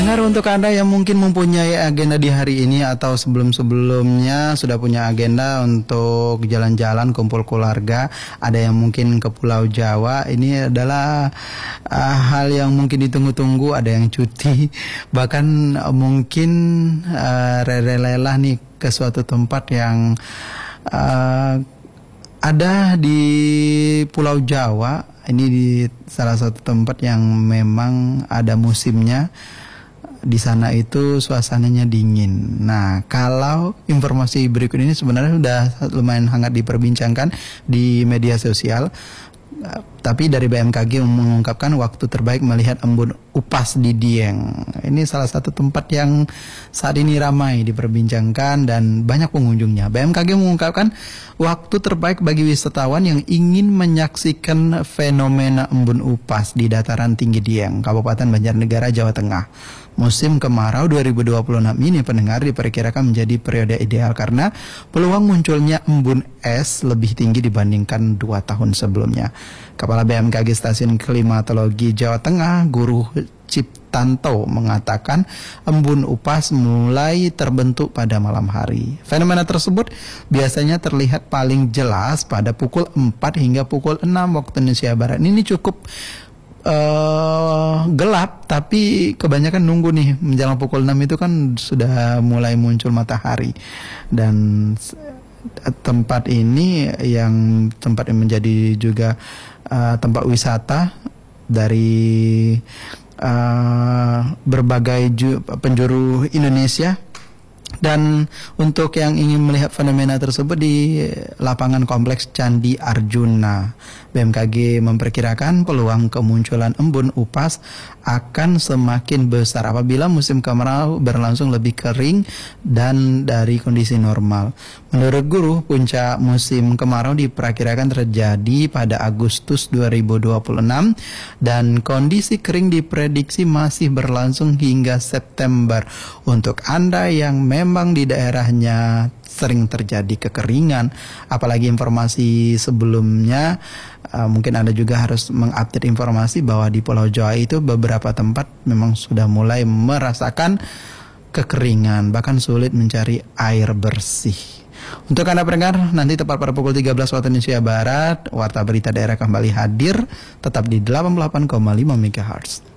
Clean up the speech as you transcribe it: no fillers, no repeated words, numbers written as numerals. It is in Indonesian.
Pendengar, untuk Anda yang mungkin mempunyai agenda di hari ini atau sebelum-sebelumnya sudah punya agenda untuk jalan-jalan kumpul keluarga, ada yang mungkin ke Pulau Jawa, ini adalah hal yang mungkin ditunggu-tunggu, ada yang cuti, bahkan mungkin rela-rela nih ke suatu tempat yang ada di Pulau Jawa. Ini di salah satu tempat yang memang ada musimnya. Di sana itu suasananya dingin. Nah, kalau informasi berikut ini sebenarnya sudah lumayan hangat diperbincangkan di media sosial. Tapi dari BMKG mengungkapkan waktu terbaik melihat embun upas di Dieng. Ini salah satu tempat yang saat ini ramai diperbincangkan dan banyak pengunjungnya. BMKG mengungkapkan waktu terbaik bagi wisatawan yang ingin menyaksikan fenomena embun upas di dataran tinggi Dieng, Kabupaten Banjarnegara, Jawa Tengah. Musim kemarau 2026 ini, pendengar, diperkirakan menjadi periode ideal karena peluang munculnya embun es lebih tinggi dibandingkan 2 tahun sebelumnya. Kepala BMKG Stasiun Klimatologi Jawa Tengah, Guru Ciptanto, mengatakan embun upas mulai terbentuk pada malam hari. Fenomena tersebut biasanya terlihat paling jelas pada pukul 4 hingga pukul 6 waktu Indonesia Barat. Ini cukup gelap, tapi kebanyakan nunggu nih menjelang pukul 6 itu kan sudah mulai muncul matahari. Dan tempat ini yang menjadi juga tempat wisata dari berbagai penjuru Indonesia. Dan untuk yang ingin melihat fenomena tersebut di lapangan kompleks Candi Arjuna, BMKG memperkirakan peluang kemunculan embun upas akan semakin besar apabila musim kemarau berlangsung lebih kering dan dari kondisi normal. Menurut Guru, puncak musim kemarau diperkirakan terjadi pada Agustus 2026 dan kondisi kering diprediksi masih berlangsung hingga September. Untuk Anda yang memang di daerahnya sering terjadi kekeringan, apalagi informasi sebelumnya, mungkin Anda juga harus mengupdate informasi bahwa di Pulau Jawa itu beberapa tempat memang sudah mulai merasakan kekeringan, bahkan sulit mencari air bersih. Untuk Anda pendengar, nanti tepat pada pukul 13 waktu Indonesia Barat, Warta Berita Daerah kembali hadir, tetap di 88,5 MHz.